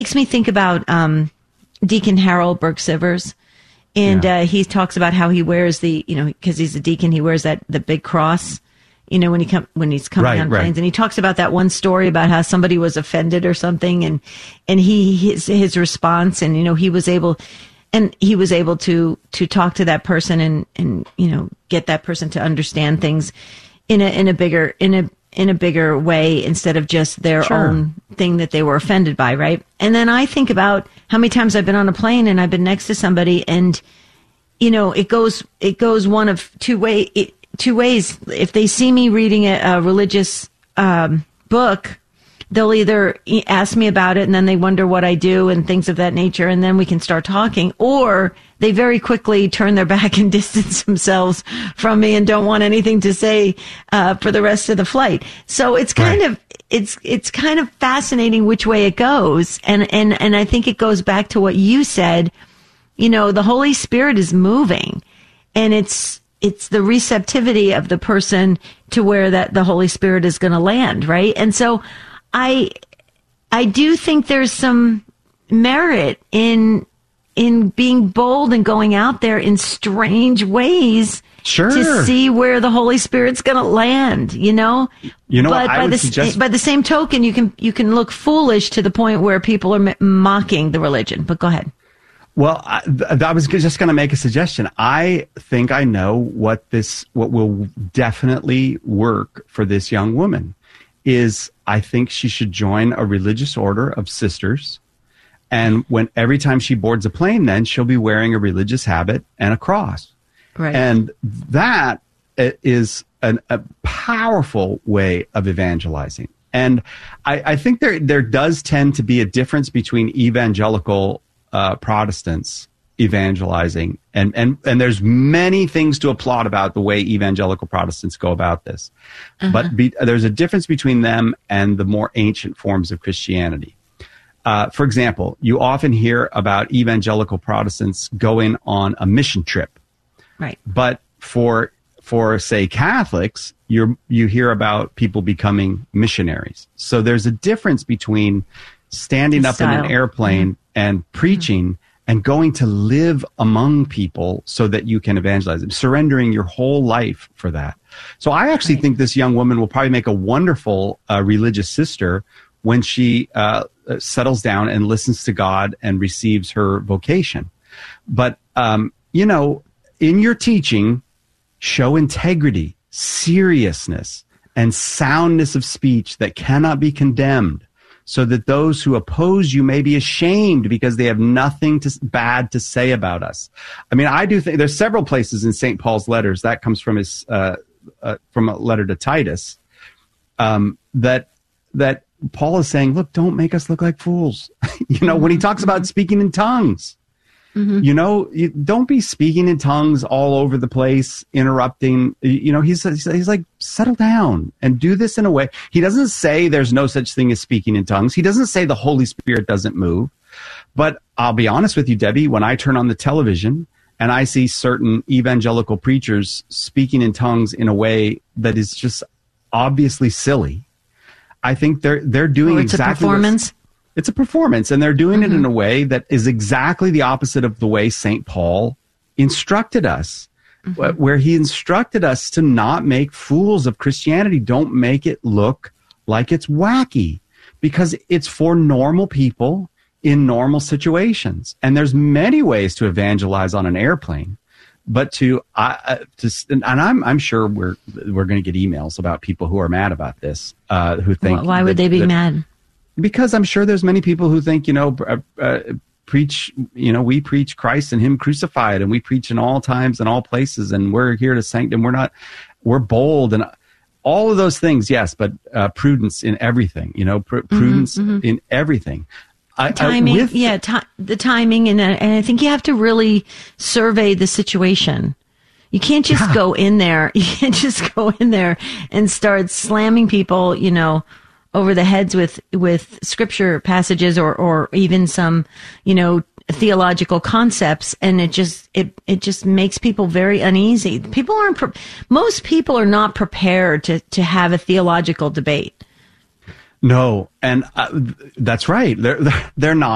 makes me think about Deacon Harold Burke Sivers. And he talks about how he wears because he's a deacon, he wears the big cross, when he's coming on planes. And he talks about that one story about how somebody was offended or something, and his response, and he was able to talk to that person and get that person to understand things in a bigger way instead of just their own thing that they were offended by, right? And then I think about how many times I've been on a plane and I've been next to somebody, and it goes one of two ways. If they see me reading a religious book, they'll either ask me about it and then they wonder what I do and things of that nature, and then we can start talking, or they very quickly turn their back and distance themselves from me and don't want anything to say for the rest of the flight. So it's kind of it's kind of fascinating which way it goes, and I think it goes back to what you said. The Holy Spirit is moving, and it's the receptivity of the person to where that the Holy Spirit is going to land, right? And so I do think there's some merit in being bold and going out there in strange ways to see where the Holy Spirit's going to land, But by the same token, you can look foolish to the point where people are mocking the religion. But go ahead. Well, I was just going to make a suggestion. I think I know what will definitely work for this young woman is I think she should join a religious order of sisters. And every time she boards a plane, then she'll be wearing a religious habit and a cross. Right. And that is a powerful way of evangelizing. And I think there does tend to be a difference between evangelical Protestants evangelizing, and there's many things to applaud about the way evangelical Protestants go about this. But there's a difference between them and the more ancient forms of Christianity. For example, you often hear about evangelical Protestants going on a mission trip. Right. But for say Catholics, you hear about people becoming missionaries. So there's a difference between standing up in an airplane and preaching and going to live among people so that you can evangelize them, surrendering your whole life for that. So I actually think this young woman will probably make a wonderful religious sister when she settles down and listens to God and receives her vocation. But, in your teaching, show integrity, seriousness, and soundness of speech that cannot be condemned, so that those who oppose you may be ashamed because they have nothing bad to say about us. I mean, I do think there's several places in St. Paul's letters, that comes from his from a letter to Titus, that Paul is saying, look, don't make us look like fools. When he talks about speaking in tongues, don't be speaking in tongues all over the place, interrupting. He's like, settle down and do this in a way. He doesn't say there's no such thing as speaking in tongues. He doesn't say the Holy Spirit doesn't move. But I'll be honest with you, Debbie, when I turn on the television and I see certain evangelical preachers speaking in tongues in a way that is just obviously silly, I think they're doing exactly. It's a performance. It's a performance, and they're doing it in a way that is exactly the opposite of the way St. Paul instructed us, where he instructed us to not make fools of Christianity. Don't make it look like it's wacky, because it's for normal people in normal situations. And there's many ways to evangelize on an airplane, but and I'm sure we're going to get emails about people who are mad about this, who think why would they be mad? Because I'm sure there's many people who think, preach, we preach Christ and him crucified, and we preach in all times and all places, and we're here to sanctify, we're bold and all of those things. Yes. But, prudence in everything, prudence in everything. Timing. The timing. And I think you have to really survey the situation. You can't just go in there. You can't just go in there and start slamming people, over the heads with scripture passages or even some, theological concepts. And it just makes people very uneasy. Most people are not prepared to have a theological debate. No. And that's right. They're not.